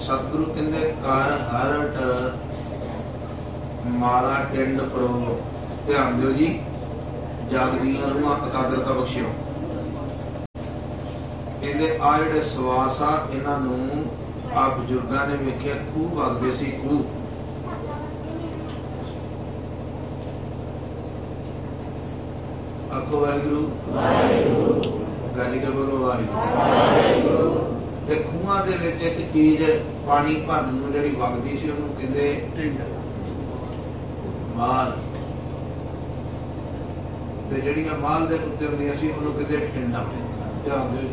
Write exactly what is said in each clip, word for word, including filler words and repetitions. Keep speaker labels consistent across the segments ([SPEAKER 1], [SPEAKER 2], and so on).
[SPEAKER 1] सतगुरु कहते कर हरट माला टिंड परो। ध्यान दो जी, जागदियां रूहां एकाग्रता बख्शियो। कहते आ जिहड़े सवास आ इन्हां नूं आ बजुर्गां ने वेखिया खूह वगदे सी। खूह आखो वाहिगुरू गाली के बोलो वाहिगुरू। खूहां दे विच एक चीज पानी भरन नूं जिहड़ी वगदी सी उहनूं कहंदे टिंड माल, ते जिहड़ियां माल दे उत्ते हुंदियां सी उहनूं कहंदे टिंडा। ध्यान दिओ,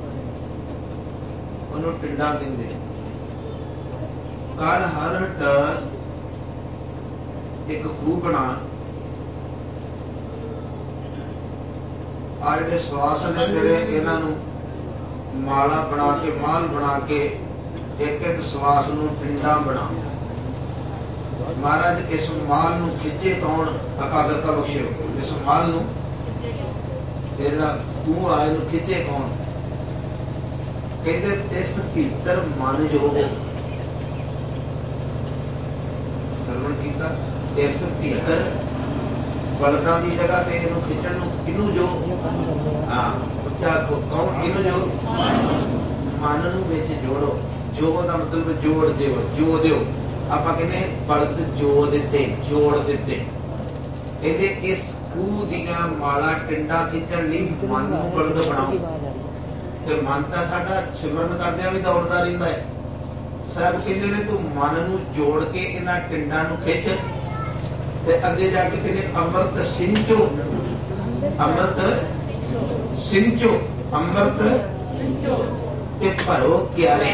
[SPEAKER 1] उहनूं टिंडा कहंदे। कर हरट एक खूह बना। आ जिहड़े सवास ने तेरे इन्हां नूं माला बना के माल बना के एक एक सवास नूं टिंडा बना। महाराज इस माल नूं खिचे कौन? एकाग्रता बख्शियो। इस माल नूं तेरा तू आए नूं खिचे कौन? कहते इस भीतर मन जो सरवण कीता, इस भीतर बलदां दी जगह ते इहनूं खिचण नूं किनू जो हां उच्चा कौन? किनू जो मन नूं विच जोड़ो। जो दा मतलब जोड़ दिओ, जो दिओ। आपां कहने बलद जो दिते, जोड़ दिते। कहते इस खूह दीआं माला टिंडा खिचण लई मन नूं बलद बनाओ। ते मन तां साडा सिमरन करदिआं भी दौड़दा रहिंदा है। साहब कहंदे ने तूं मन नूं जोड़ के इन्हां टिंडां नूं खिच ते अगे जाके कहते अमृत सिंचो। अमृत सिंचो, अमृत ते भरो क्यारे।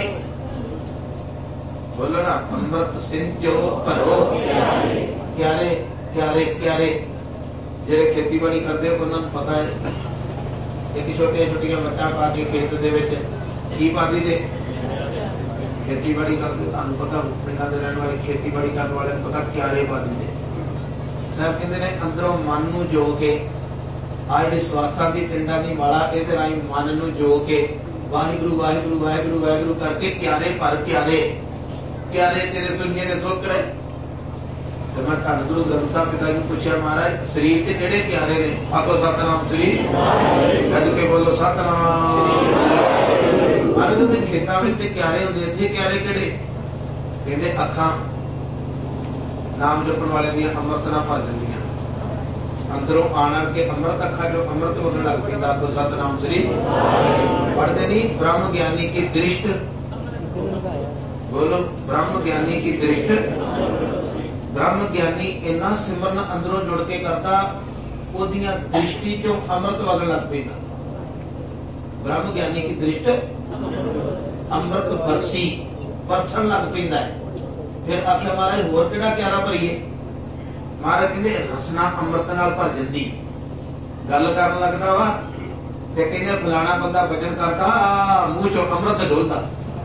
[SPEAKER 1] बोलो ना, अमृत सिंचो भरो क्यारे। क्यारे क्यारे जेड़े खेती बाड़ी करते हो उन्होंने पता है। एक छोटिया छोटिया वट्टा पा के खेत दे विच की पादी दे खेती बाड़ी करते। तुहानू पता पिंडां दे रहण वाले खेती बाड़ी करने वाले पता क्यारे पादी दे। साहब कहते हैं अंदरों मन नूं जो के आ जिहड़ी सवासां दी टिंडां दी माला इहदे राहीं मन नूं जो के वाहिगुरू वाहिगुरू वाहिगुरू वाहिगुरू करके क्यारे भर क्यारे क्यारे तेरे सुनिए ने सोकड़े। तो मैं धन गुरु ग्रंथ साहब पिता जी पूछा महाराज शरीर ते किहड़े क्यारे ने? आखो सतनाम श्री कह के बोलो सतनाम। महाराज उहदे खेतां विच ते क्यारे हुंदे, इत्थे क्यारे किहड़े? कहंदे अखां नाम जपण वाले दी अमृत ना भर जांदियां। अंदरों आना के अमृत अखा जो अमृत बोलने लग पैंदा। तो सतनाम श्री पढ़ते नहीं। ब्रह्म ज्ञानी की दृष्टि बोलो, ब्रह्म ज्ञानी की दृष्टि। ब्रह्म ज्ञानी इन्ना सिमरन अंदरों जुड़ के करता ओदियां दृष्टि चों अमृत वगण लग पैंदा। ब्रह्म ज्ञानी की दृष्टि अमृत बरसी बरसन लग पैंदा है। फिर आखिया महाराज होर किहड़ा क्यारा भरीए? महाराज कहते रसना अमृत नाल भर जांदी। गल करन लगदा वा ते कहंदे फलाना बंदा भजन करदा मूंह चों अमृत डोलदा।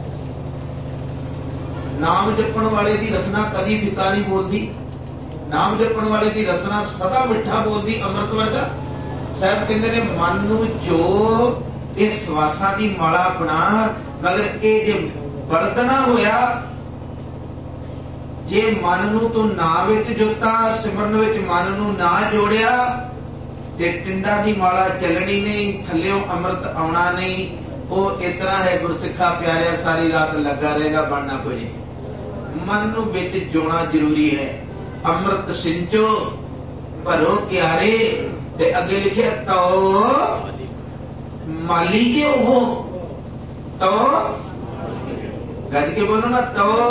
[SPEAKER 1] नाम जपण वाले दी रसना कदी फिका नहीं बोलदी। नाम जपण वाले दी रसना सदा मिठा बोलदी अमृत वर्गा। साहब कहंदे ने मन नूं जो इस सवासां दी माला बना, मगर ये जे बरतना होया जे मन नूं तू ना विच जोता, सिमरन विच मन नूं ना जोड़िया ते टिंडा दी माला चलनी नहीं, थल्लियों अमृत आउणा नहीं। वो इतना है गुरसिखा प्यारिया सारी रात लगा रहेगा, बनना कोई नहीं। मन नूं विच जोना जरूरी है। अमृत सिंचो भरो क्यारे ते अगे लिखे तो माली के हो तो गज के बोलो ना तो